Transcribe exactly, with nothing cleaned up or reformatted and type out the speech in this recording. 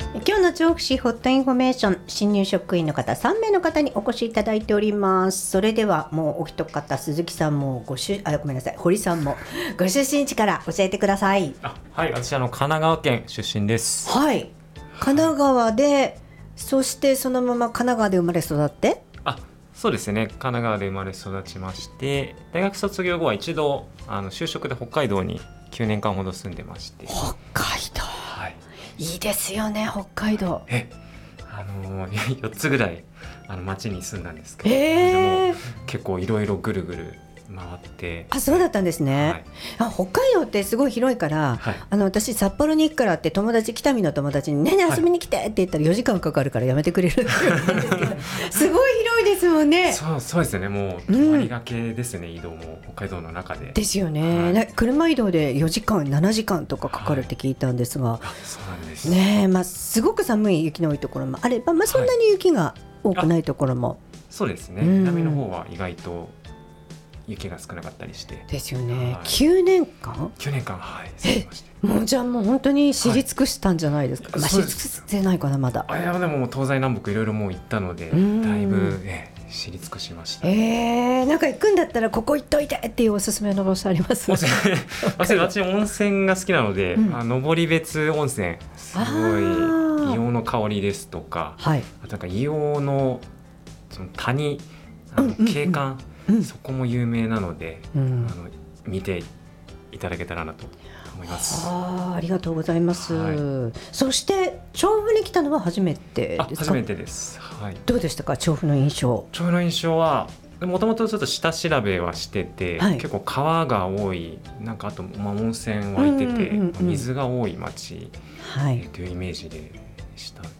今日の調布市ホットインフォメーション、新入職員の方さんめいの方にお越しいただいております。それではもうお一方、鈴木さんもごしゅあごめんなさい堀さんもご出身地から教えてください。 あ、はい、私あの神奈川県出身です。 はい、神奈川で、そしてそのまま神奈川で生まれ育って。 あ、そうですね、神奈川で生まれ育ちまして、大学卒業後は一度あの就職で北海道にきゅうねんかんほど住んでまして。 北海道、 はい、 いいですよね北海道。 えあのー、よっつぐらいあの町に住んだんですけど、 えー、 でも結構いろいろぐるぐる回って。 あ、そうだったんですね、はい、あ、北海道ってすごい広いから、はい、あの私札幌に行くからって友達、北見の友達にねえねえ遊びに来てって言ったらよじかんかかるからやめてくれるって言うんですけどすごい広いですもんね。 そう、そうですね、もう泊まりがけですね、うん、移動も北海道の中でですよね、はい、車移動でよじかんななじかんとかかかるって聞いたんですが、はい、 あ、そうなんですね、まあ、すごく寒い雪の多いところもあれば、まあ、そんなに雪が多くないところも、はい、 そうですね、南の方は意外と雪が少なかったりしてですよね、はい、 ききゅうねんかんきゅうねんかん、はい、過ごまして。 もうじゃあもう本当に知り尽くしたんじゃないですか、はい、まあ、知り尽くせないかなまだ。 あ、いやでも東西南北いろいろもう行ったのでだいぶ、ね、知り尽くしました、 ね。えー、なんか行くんだったらここ行っといてっていうおすすめの場所あります？ 私温泉が好きなので、うん、あ登別温泉すごい硫黄の香りですとか、はい、あとなんか硫黄のその谷、あの景観、うんうん、そこも有名なので、うん、あの見ていただけたらなと思います。 あ, ありがとうございます、はい、そして調布に来たのは初めてですか？ 初めてです、はい、 どうでしたか調布の印象？ 調布の印象はもともとちょっと下調べはしてて、はい、結構川が多い、なんかあと、まあ、温泉湧いてて、うんうんうんうん、水が多い町、はい、というイメージでした